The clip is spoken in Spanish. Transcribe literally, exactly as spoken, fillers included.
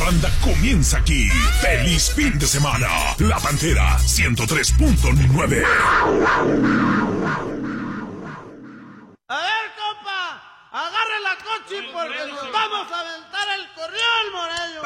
parranda comienza aquí. ¡Feliz fin de semana! La Pantera ciento tres punto nueve. A ver, compa, agarre la coche porque nos vamos a aventar el corrión, Moreño.